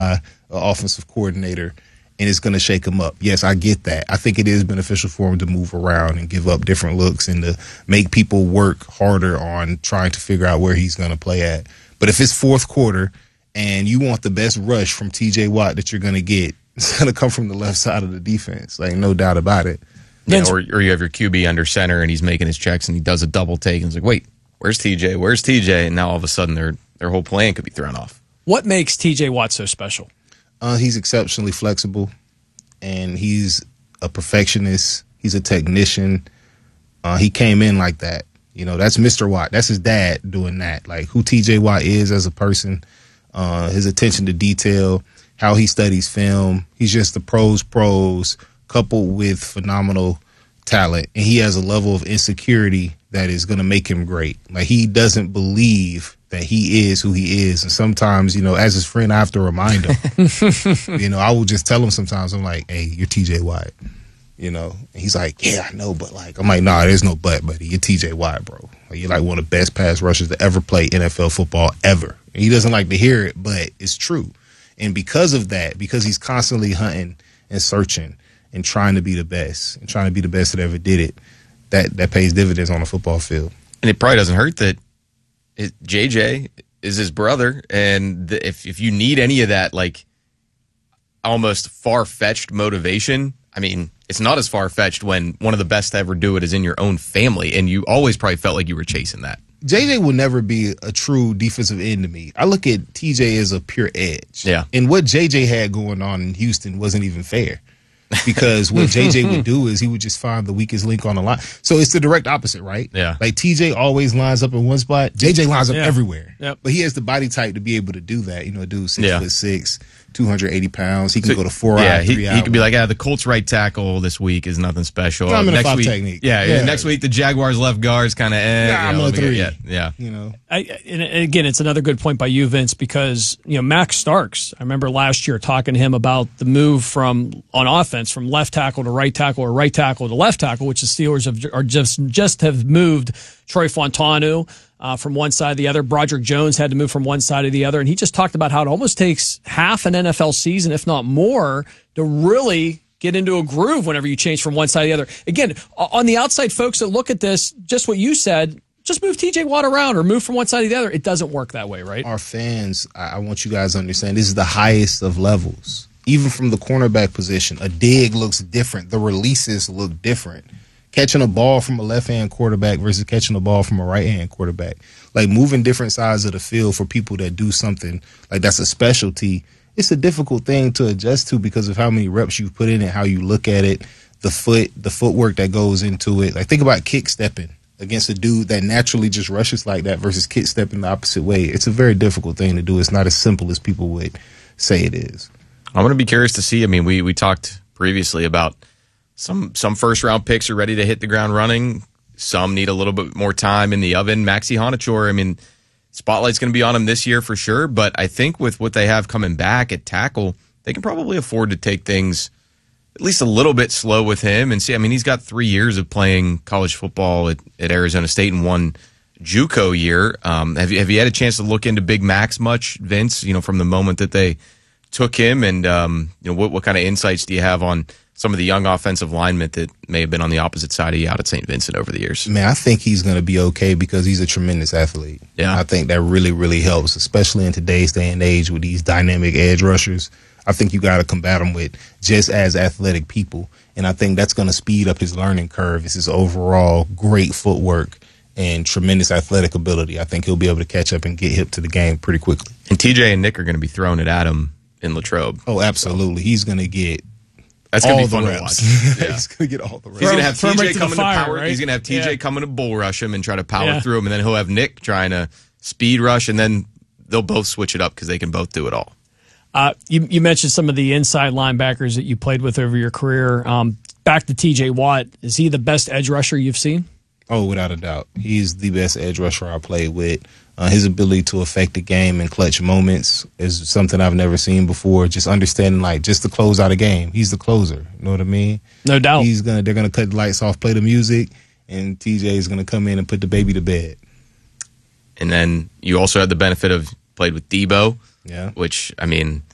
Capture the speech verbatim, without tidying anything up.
uh, offensive coordinator, and it's going to shake him up. Yes, I get that. I think it is beneficial for him to move around and give up different looks and to make people work harder on trying to figure out where he's going to play at. But if it's fourth quarter and you want the best rush from T J Watt that you're going to get, it's going to come from the left side of the defense. Like, no doubt about it. Yeah, or, or you have your Q B under center and he's making his checks and he does a double take and it's like, wait, where's T J? Where's T J? And now all of a sudden their their whole plan could be thrown off. What makes T J Watt so special? Uh, he's exceptionally flexible, and he's a perfectionist. He's a technician. Uh, he came in like that. You know, that's Mister Watt. That's his dad doing that. Like, who T J Watt is as a person, uh, his attention to detail, how he studies film. He's just the pros pros coupled with phenomenal talent. And he has a level of insecurity that is going to make him great. Like, he doesn't believe that he is who he is. And sometimes, you know, as his friend, I have to remind him. You know, I will just tell him sometimes, I'm like, hey, you're T J Watt. You know, and he's like, yeah, I know, but like, I'm like, nah, there's no but, buddy. You're T J Watt, bro. Like, you're like one of the best pass rushers to ever play N F L football ever. And he doesn't like to hear it, but it's true. And because of that, because he's constantly hunting and searching and trying to be the best and trying to be the best that ever did it, that, that pays dividends on the football field. And it probably doesn't hurt that it, J J is his brother. And the, if, if you need any of that, like, almost far-fetched motivation, I mean, it's not as far-fetched when one of the best to ever do it is in your own family, and you always probably felt like you were chasing that. J J will never be a true defensive end to me. I look at T J as a pure edge. Yeah. And what J J had going on in Houston wasn't even fair. Because what J J would do is he would just find the weakest link on the line. So it's the direct opposite, right? Yeah. Like, T J always lines up in one spot. J J lines up Yeah. everywhere. Yep. But he has the body type to be able to do that. You know, a dude six Yeah. foot six, two hundred eighty pounds. He can So, go to four yeah, out, he, three he out. could be like, yeah, the Colts right tackle this week is nothing special. Yeah, I'm in a next five week, technique. Yeah, Yeah. next week the Jaguars left guard's kind of eh. Yeah, I'm you know, a let me get- three. Yeah, yeah. You know, I, and again, it's another good point by you, Vince, because, you know, Max Starks, I remember last year talking to him about the move from on offense from left tackle to right tackle or right tackle to left tackle, which the Steelers have are just just have moved Troy Fontanu uh, from one side to the other. Broderick Jones had to move from one side to the other, and he just talked about how it almost takes half an N F L season, if not more, to really get into a groove whenever you change from one side to the other. Again, on the outside folks that look at this, just what you said, just move T J Watt around or move from one side to the other. It doesn't work that way, right? our fans, I I want you guys to understand, this is the highest of levels. Even from the cornerback position, a dig looks different. The releases look different. Catching a ball from a left-hand quarterback versus catching a ball from a right-hand quarterback. Like, moving different sides of the field for people that do something like that's a specialty, it's a difficult thing to adjust to because of how many reps you've put in it, how you look at it, the foot, the footwork that goes into it. Like, think about kick stepping against a dude that naturally just rushes like that versus kick stepping the opposite way. It's a very difficult thing to do. It's not as simple as people would say it is. I'm going to be curious to see. I mean, we we talked previously about some some first round picks are ready to hit the ground running. Some need a little bit more time in the oven. Maxi Honachor, I mean, spotlight's going to be on him this year for sure. But I think with what they have coming back at tackle, they can probably afford to take things at least a little bit slow with him and see. I mean, he's got three years of playing college football at, at Arizona State and one JUCO year. Um, have you have you had a chance to look into Big Max much, Vince? You know, from the moment that they took him, and um, you know, what what kind of insights do you have on some of the young offensive linemen that may have been on the opposite side of you out at Saint Vincent over the years? Man, I think he's going to be okay because he's a tremendous athlete. Yeah. I think that really, really helps, especially in today's day and age with these dynamic edge rushers. I think you got to combat them with just as athletic people, and I think that's going to speed up his learning curve. It's his overall great footwork and tremendous athletic ability. I think he'll be able to catch up and get hip to the game pretty quickly. And T J and Nick are going to be throwing it at him in Latrobe. Oh, absolutely. He's going to get That's going to all be fun the to reps. watch. Yeah. He's going to get all the reps. He's going to have Throw him T J right to the coming fire, to power. right? He's going to have T J Yeah. coming to bull rush him and try to power Yeah. through him, and then he'll have Nick trying to speed rush, and then they'll both switch it up because they can both do it all. Uh, you, you mentioned some of the inside linebackers that you played with over your career. Um, back to T J Watt. Is he the best edge rusher you've seen? Oh, without a doubt. He's the best edge rusher I played with. Uh, his ability to affect the game in clutch moments is something I've never seen before. Just understanding, like, just to close out a game. He's the closer. You know what I mean? No doubt. He's gonna. They're gonna cut the lights off, play the music, and T J is gonna come in and put the baby to bed. And then you also had the benefit of played with Debo, Yeah. which, I mean,